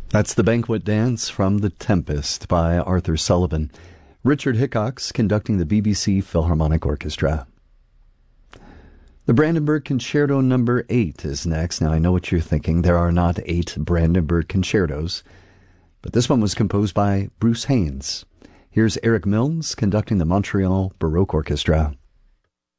That's the Banquet Dance from The Tempest by Arthur Sullivan. Richard Hickox conducting the BBC Philharmonic Orchestra. The Brandenburg Concerto No. 8 is next. Now, I know what you're thinking. There are not 8 Brandenburg concertos, but this one was composed by Bruce Haynes. Here's Eric Milnes conducting the Montreal Baroque Orchestra.